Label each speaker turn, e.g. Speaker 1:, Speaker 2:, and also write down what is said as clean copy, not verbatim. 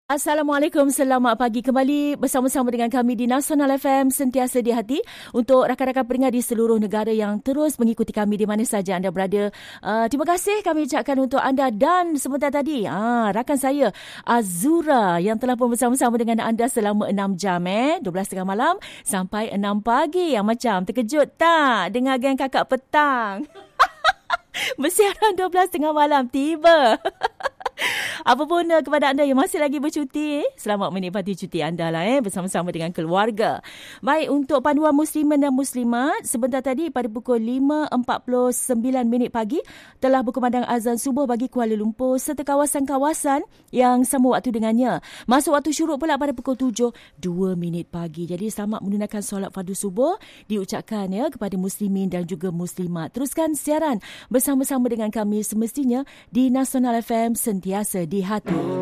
Speaker 1: Assalamualaikum, selamat pagi kembali bersama-sama dengan kami di Nasional FM Sentiasa di Hati untuk rakan-rakan pendengar di seluruh negara yang terus mengikuti kami di mana saja anda berada. Terima kasih kami ucapkan untuk anda dan sebentar tadi rakan saya Azura yang telah pun bersama-sama dengan anda selama 6 jam 12.30 malam sampai 6 pagi. Yang macam terkejut tak dengar geng kakak petang? Bersiaran 12.30 malam tiba. Apapun kepada anda yang masih lagi bercuti, selamat menikmati cuti anda lah bersama-sama dengan keluarga. Baik, untuk panduan muslimin dan muslimat, sebentar tadi pada pukul 5.49 pagi telah berkumandang azan subuh bagi Kuala Lumpur serta kawasan-kawasan yang sama waktu dengannya. Masuk waktu syuruk pula pada pukul 7.02 pagi. Jadi selamat menunaikan solat fardu subuh diucapkan kepada muslimin dan juga muslimat. Teruskan siaran bersama-sama dengan kami semestinya di Nasional FM Sentiasa di Hati.